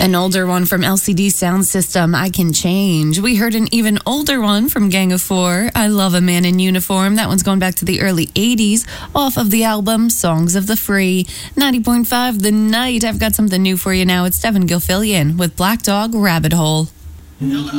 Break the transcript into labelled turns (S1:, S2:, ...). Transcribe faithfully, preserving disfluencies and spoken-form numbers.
S1: An older one from L C D Sound System, I Can Change. We heard an even older one from Gang of Four, I Love a Man in Uniform. That one's going back to the early eighties off of the album Songs of the Free. ninety point five The Night. I've got something new for you now. It's Devin Gilfillian with Black Dog Rabbit Hole.